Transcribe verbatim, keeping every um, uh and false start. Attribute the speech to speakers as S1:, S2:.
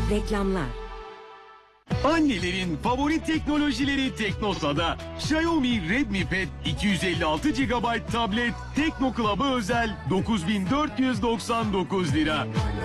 S1: Reklamlar.
S2: Annelerin favori teknolojileri Teknosa'da. Xiaomi Redmi Pad iki yüz elli altı gigabayt tablet Tekno Club'a özel dokuz bin dört yüz doksan dokuz lira.